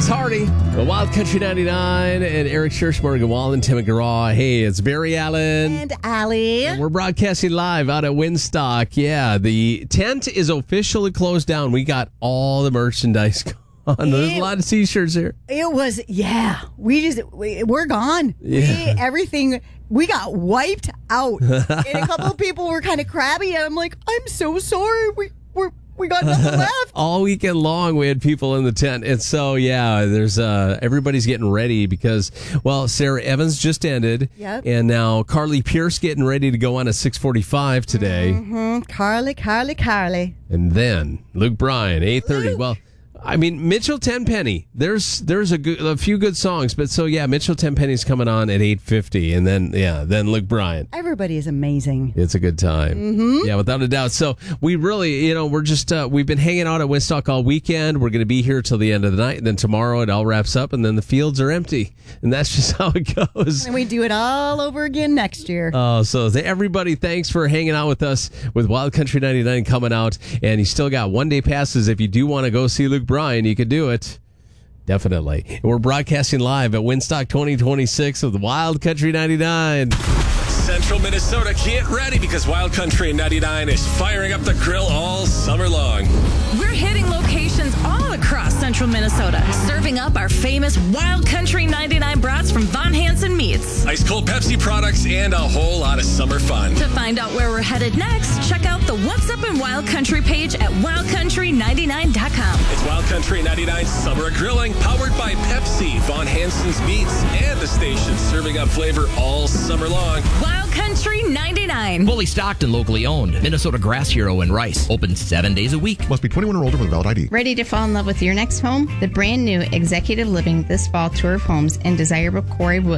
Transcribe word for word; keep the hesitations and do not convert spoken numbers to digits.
Travis Hardy, the Wild Country ninety-nine, and Eric Schirschberg, Wall and Tim McGraw. Hey, it's Barry Allen. And Allie. And we're broadcasting live out at Winstock. Yeah, the tent is officially closed down. We got all the merchandise gone. There's a lot of t-shirts here. It was, yeah. We just, we, we're gone. Yeah. We, everything, we got wiped out. And a couple of people were kind of crabby. And I'm like, I'm so sorry. We, we're, we got nothing left. All weekend long, we had people in the tent. And so, yeah, there's uh, everybody's getting ready because, well, Sarah Evans just ended. Yep. And now Carly Pierce getting ready to go on at six forty-five today. Mm-hmm. Carly, Carly, Carly. And then Luke Bryan, eight thirty. Luke. Well, I mean, Mitchell Tenpenny. There's there's a, good, a few good songs, but so yeah, Mitchell Tenpenny's coming on at eight fifty, and then yeah, then Luke Bryan. Everybody is amazing. It's a good time. Mm-hmm. Yeah, without a doubt. So we really, you know, we're just uh, we've been hanging out at Winstock all weekend. We're going to be here till the end of the night, and then tomorrow it all wraps up, and then the fields are empty, and that's just how it goes. And we do it all over again next year. Oh, so everybody, thanks for hanging out with us with Wild Country ninety-nine coming out, and you still got one day passes if you do want to go see Luke Bryan, you could do it. Definitely. And we're broadcasting live at Winstock twenty twenty-six with Wild Country ninety-nine. Central Minnesota, get ready because Wild Country ninety-nine is firing up the grill all summer long. We're hitting locations all across Central Minnesota, serving up our famous Wild Country ninety-nine brats from Von Hansen Meats. Ice cold Pepsi products and a whole lot of summer fun. To find out where we're headed next, check out the What's Up in Wild Country page at wild country ninety-nine dot com. It's Wild Country ninety-nine Summer Grilling, powered by Pepsi, Von Hansen's Meats, and the station serving up flavor all summer long. Wild Country ninety-nine. Fully stocked and locally owned. Minnesota Grass Hero in Rice. Open seven days a week. Must be twenty-one or older with a valid I D. Ready to fall in love with your next home? The brand new Executive Living This Fall Tour of Homes in desirable Quarry Wood